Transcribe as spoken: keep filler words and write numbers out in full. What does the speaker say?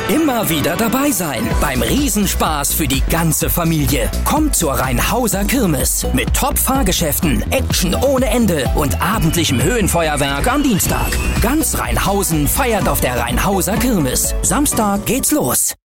Immer wieder dabei sein beim Riesenspaß für die ganze Familie. Kommt zur Rheinhauser Kirmes mit Top-Fahrgeschäften, Action ohne Ende und abendlichem Höhenfeuerwerk am Dienstag. Ganz Rheinhausen feiert auf der Rheinhauser Kirmes. Samstag geht's los.